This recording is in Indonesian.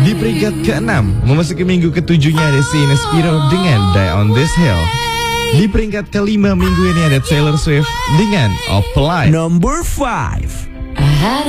Di peringkat ke-6, memasuki minggu ke-7-nya ada Sheena Spiro dengan Die on This Hill. Di peringkat ke-5 minggu ini ada Taylor Swift dengan Apply. Number 5.